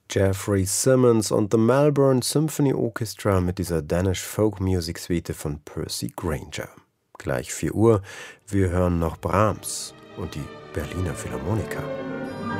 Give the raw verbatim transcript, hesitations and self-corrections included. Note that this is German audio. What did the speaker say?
Jeffrey Simmons und The Melbourne Symphony Orchestra mit dieser Danish Folk Music Suite von Percy Grainger. Gleich vier Uhr, wir hören noch Brahms und die Berliner Philharmoniker.